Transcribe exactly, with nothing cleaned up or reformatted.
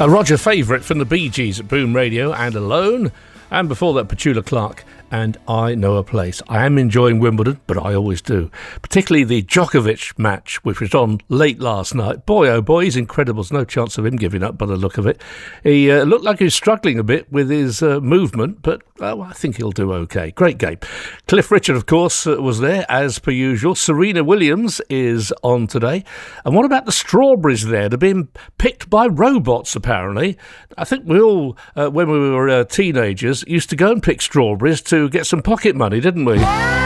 A Roger favourite from the Bee Gees at Boom Radio and Alone. And before that, Petula Clark and I Know a Place. I am enjoying Wimbledon, but I always do. Particularly the Djokovic match, which was on late last night. Boy, oh boy, he's incredible. There's no chance of him giving up by the look of it. He uh, looked like he was struggling a bit with his uh, movement, but oh, I think he'll do okay. Great game. Cliff Richard, of course, uh, was there, as per usual. Serena Williams is on today. And what about the strawberries there? They're being picked by robots, apparently. I think we all, uh, when we were uh, teenagers, used to go and pick strawberries to get some pocket money, didn't we?